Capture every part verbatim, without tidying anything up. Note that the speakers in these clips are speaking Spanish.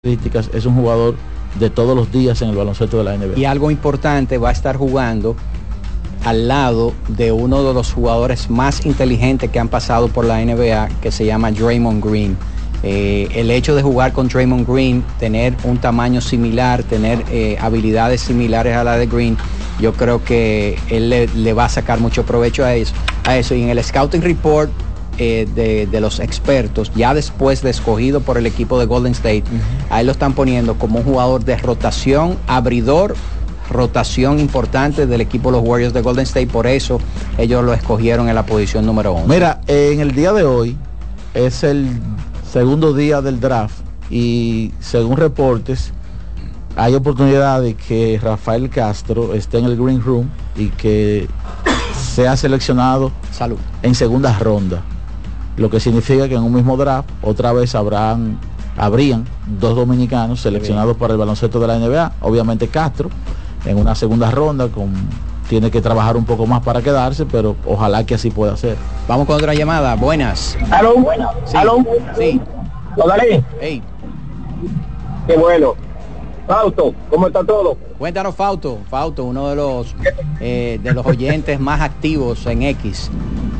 características, es un jugador de todos los días en el baloncesto de la N B A. Y algo importante, va a estar jugando al lado de uno de los jugadores más inteligentes que han pasado por la N B A, que se llama Draymond Green. Eh, el hecho de jugar con Draymond Green, tener un tamaño similar, tener eh, habilidades similares a la de Green, yo creo que él le, le va a sacar mucho provecho a eso. A eso. Y en el Scouting Report eh, de, de los expertos, ya después de escogido por el equipo de Golden State, uh-huh. ahí lo están poniendo como un jugador de rotación, abridor, rotación importante del equipo de los Warriors de Golden State. Por eso ellos lo escogieron en la posición número once. Mira, en el día de hoy es el segundo día del draft y según reportes hay oportunidad de que Rafael Castro esté en el Green Room y que sea seleccionado Salud. en segunda ronda, lo que significa que en un mismo draft otra vez habrán habrían dos dominicanos seleccionados para el baloncesto de la N B A. Obviamente Castro en una segunda ronda con tiene que trabajar un poco más para quedarse, pero ojalá que así pueda ser. Vamos con otra llamada. Buenas. ¿Aló? Buenas. Sí. ¿Aló? Sí. ¿Dale? Hey. Qué bueno. Fausto, ¿cómo está todo? Cuéntanos, Fausto. Fausto, uno de los eh, de los oyentes más activos en X.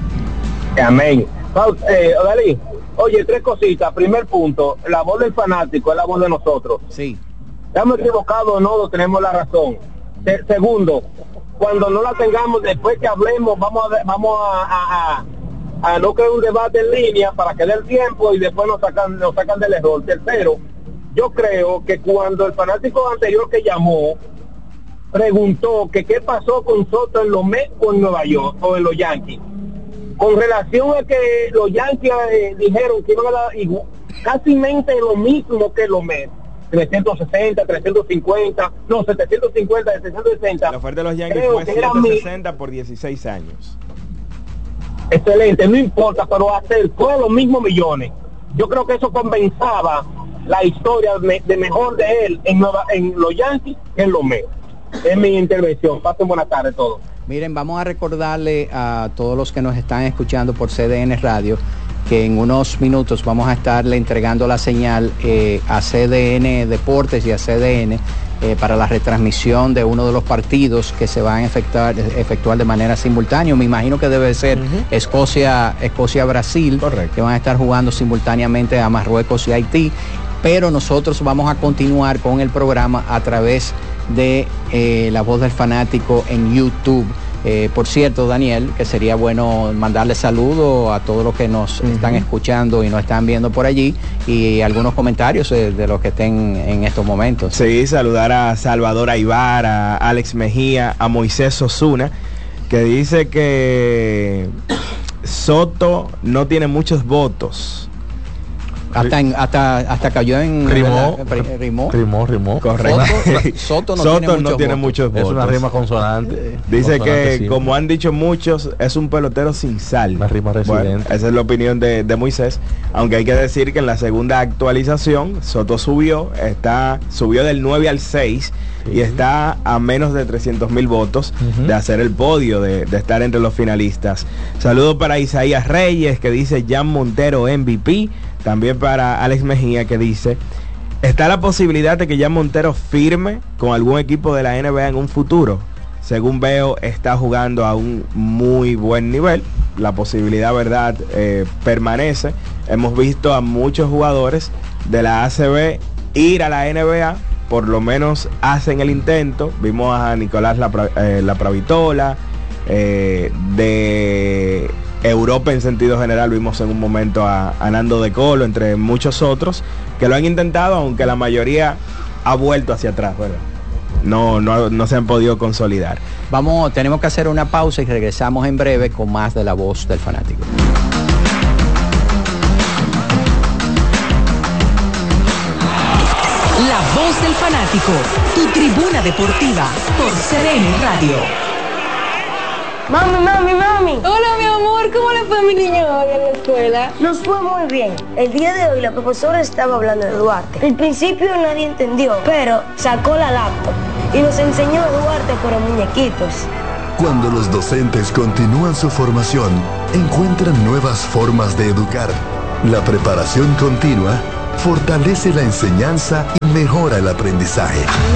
Amén. Fausto, eh, Odalí, oye, tres cositas. Primer punto, la voz del fanático es la voz de nosotros. Sí. Estamos equivocados o no, tenemos la razón. Se- segundo, cuando no la tengamos, después que hablemos, vamos a vamos a, a, a, a no crear un debate en línea para que dé el tiempo y después nos sacan nos sacan del error. Tercero, yo creo que cuando el fanático anterior que llamó preguntó que qué pasó con Soto en los Mets o en Nueva York o en los Yankees, con relación a que los Yankees eh, dijeron que iban a dar igual, casi lo mismo que los Mets, trescientos sesenta, trescientos cincuenta, no, setecientos cincuenta, setecientos sesenta. La oferta de los Yankees Creo fue que era ciento sesenta por dieciséis años. Excelente, no importa, pero hacer fue los mismos millones. Yo creo que eso compensaba la historia de, de mejor de él en, Nueva, en los Yankees que en los Mets. Es mi intervención. Pasen buenas tardes todos. Miren, vamos a recordarle a todos los que nos están escuchando por C D N Radio que en unos minutos vamos a estarle entregando la señal eh, a C D N Deportes y a C D N eh, para la retransmisión de uno de los partidos que se van a efectuar, efectuar de manera simultánea. Me imagino que debe ser uh-huh. Escocia, Escocia-Brasil, correcto, que van a estar jugando simultáneamente a Marruecos y Haití. Pero nosotros vamos a continuar con el programa a través de eh, La Voz del Fanático en YouTube. Eh, por cierto, Daniel, que sería bueno mandarle saludos a todos los que nos uh-huh. están escuchando y nos están viendo por allí y algunos comentarios eh, de los que estén en estos momentos. Sí, saludar a Salvador Aybar, a Alex Mejía, a Moisés Osuna, que dice que Soto no tiene muchos votos. Hasta, en, hasta, hasta cayó en... Rimó, rimó. Rimó, rimó. Correcto. Soto, Soto no, Soto tiene, muchos no tiene votos. muchos votos. Es una rima consonante. Dice consonante que, simple. como han dicho muchos, es un pelotero sin sal. Una rima residente. Bueno, esa es la opinión de, de Moisés. Aunque hay que decir que en la segunda actualización, Soto subió, está subió del nueve al seis sí. y está a menos de trescientos mil votos uh-huh. de hacer el podio, de, de estar entre los finalistas. Saludos para Isaías Reyes, que dice Jan Montero M V P. También para Alex Mejía, que dice, ¿está la posibilidad de que Jan Montero firme con algún equipo de la N B A en un futuro? Según veo, está jugando a un muy buen nivel. La posibilidad, verdad, eh, permanece. Hemos visto a muchos jugadores de la A C B ir a la N B A, por lo menos hacen el intento. Vimos a Nicolás Lapra, eh, Lapravitola, eh, de Europa en sentido general vimos en un momento a, a Nando De Colo, entre muchos otros que lo han intentado, aunque la mayoría ha vuelto hacia atrás, ¿verdad? No, no, no se han podido consolidar. Vamos, tenemos que hacer una pausa y regresamos en breve con más de La Voz del Fanático. La Voz del Fanático, tu tribuna deportiva por C D N Radio. Mami, mami, mami. Hola, mi amor, ¿cómo le fue a mi niño hoy en la escuela? Nos fue muy bien. El día de hoy la profesora estaba hablando de Duarte. Al principio nadie entendió, pero sacó la laptop y nos enseñó a Duarte por muñequitos. Cuando los docentes continúan su formación, encuentran nuevas formas de educar. La preparación continua fortalece la enseñanza y mejora el aprendizaje.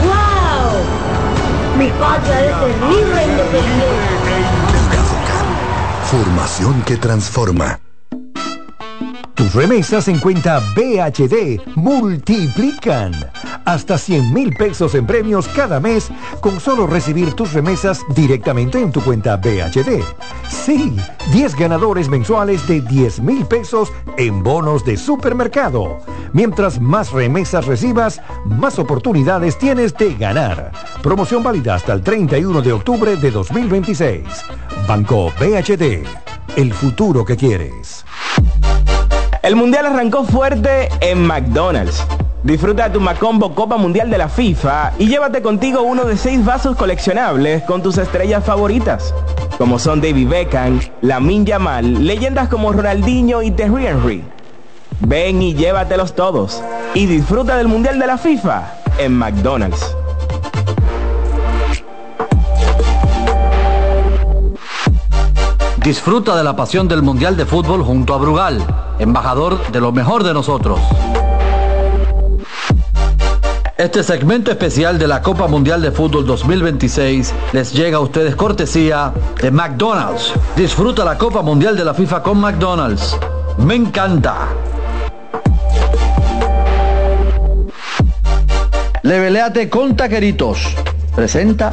¡Wow! Mi patria es terrible e independiente. Formación que transforma. Tus remesas en cuenta B H D multiplican. Hasta cien mil pesos en premios cada mes con solo recibir tus remesas directamente en tu cuenta B H D. Sí, diez ganadores mensuales de diez mil pesos en bonos de supermercado. Mientras más remesas recibas, más oportunidades tienes de ganar. Promoción válida hasta el treinta y uno de octubre de dos mil veintiséis. Banco B H D, el futuro que quieres. El Mundial arrancó fuerte en McDonald's. Disfruta de tu Macombo Copa Mundial de la FIFA y llévate contigo uno de seis vasos coleccionables con tus estrellas favoritas, como son David Beckham, Lamine Yamal, leyendas como Ronaldinho y Thierry Henry. Ven y llévatelos todos y disfruta del Mundial de la FIFA en McDonald's. Disfruta de la pasión del Mundial de Fútbol junto a Brugal, embajador de lo mejor de nosotros. Este segmento especial de la Copa Mundial de Fútbol dos mil veintiséis les llega a ustedes cortesía de McDonald's. Disfruta la Copa Mundial de la FIFA con McDonald's. ¡Me encanta! Leveleate con Taqueritos. Presenta.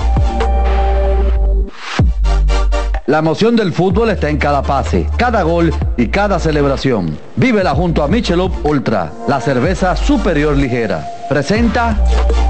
La emoción del fútbol está en cada pase, cada gol y cada celebración. Vívela junto a Michelob Ultra, la cerveza superior ligera. Presenta